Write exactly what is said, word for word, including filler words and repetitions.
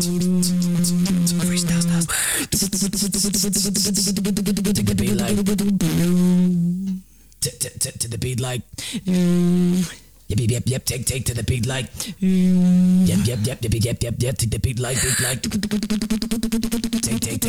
Freestyle style. Take the beat like. To the beat like. Yep, yep, yep, yep, take, take to the beat like. Yep, yep, yep, yep, yep, yep, yep, take the beat like, beat like. Take, take, take.